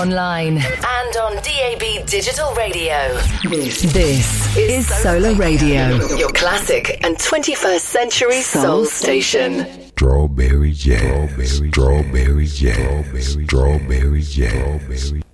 online and on DAB Digital Radio. This is Solar Radio, your classic and 21st century soul station. Strawberry jazz, strawberry jazz, strawberry jazz.